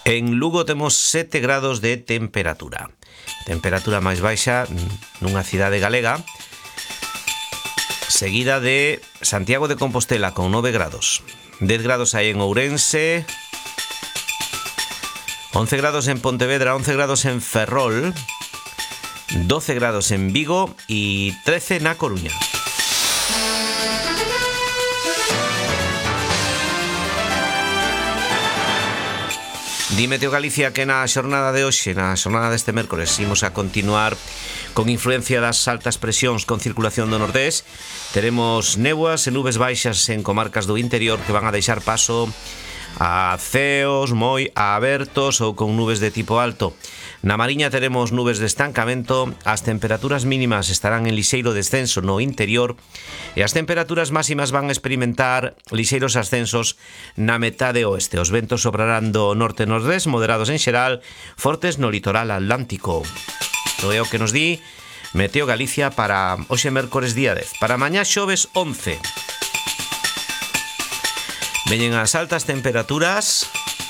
En Lugo temos 7 grados de temperatura. Temperatura máis baixa nunha cidade galega, seguida de Santiago de Compostela con 9 grados. 10 grados hai en Ourense, 11 grados en Pontevedra, 11 grados en Ferrol, 12 grados en Vigo e 13 na Coruña. Di Meteo Galicia que na xornada de hoxe, na xornada deste mércores, imos a continuar con influencia das altas presións con circulación do nordés. Teremos néboas e nubes baixas en comarcas do interior que van a deixar paso a ceos moi abertos ou con nubes de tipo alto. Na Mariña teremos nubes de estancamento, as temperaturas mínimas estarán en lixeiro descenso no interior e as temperaturas máximas van a experimentar lixeiros ascensos na metade oeste. Os ventos soprarán do norte-nordés, moderados en xeral, fortes no litoral atlántico. Isto é o que nos di Meteo Galicia para hoxe mércores día 10. Para mañá xoves 11. Veñen as altas temperaturas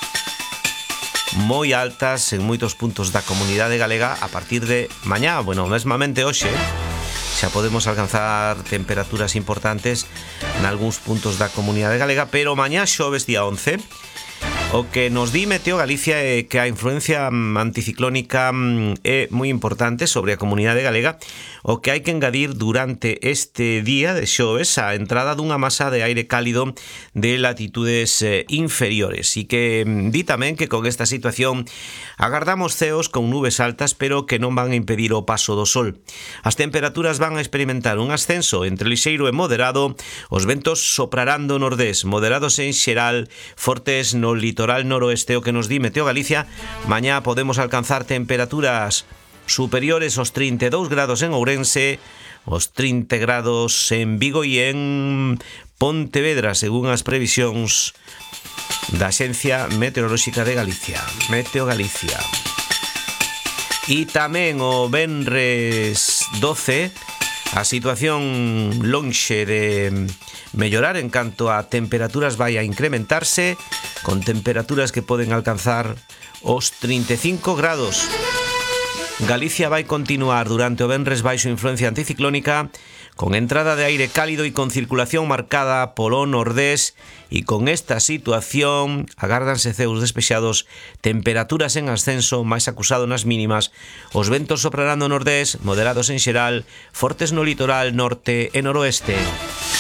moi altas en moitos puntos da comunidade galega a partir de mañá, mesmamente hoxe. Xa podemos alcanzar temperaturas importantes nalgúns puntos da comunidade galega, pero mañá xoves día 11. O que nos di Meteo Galicia é que a influencia anticiclónica é moi importante sobre a comunidade galega, o que hai que engadir durante este día de xoves a entrada dunha masa de aire cálido de latitudes inferiores, e que di tamén que con esta situación agardamos ceos con nubes altas, pero que non van a impedir o paso do sol. As temperaturas van a experimentar un ascenso entre lixeiro e moderado, os ventos soprarán do nordés, moderados en xeral, fortes no litoral noroeste. O que nos di Meteo Galicia, mañá podemos alcanzar temperaturas superiores aos 32 grados en Ourense, os 30 grados en Vigo e en Pontevedra, según as previsións da Axencia Meteorolóxica de Galicia, Meteo Galicia. E tamén o venres 12, a situación lonxe de mellorar en canto a temperaturas vai a incrementarse, con temperaturas que poden alcanzar os 35 grados. Galicia vai continuar durante o venres baixo influencia anticiclónica, con entrada de aire cálido e con circulación marcada polo nordés, e con esta situación agárdanse ceos despexados, temperaturas en ascenso, máis acusado nas mínimas, os ventos soprarán do nordés, moderados en xeral, fortes no litoral norte e noroeste.